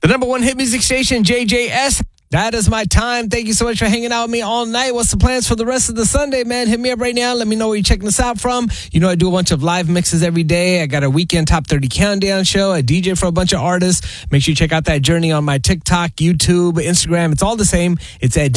The number one hit music station, JJS. That is my time. Thank you so much for hanging out with me all night. What's the plans for the rest of the Sunday, man? Hit me up right now. Let me know where you're checking this out from. You know, I do a bunch of live mixes every day. I got a weekend top 30 countdown show. I DJ for a bunch of artists. Make sure you check out that journey on my TikTok, YouTube, Instagram. It's all the same. It's at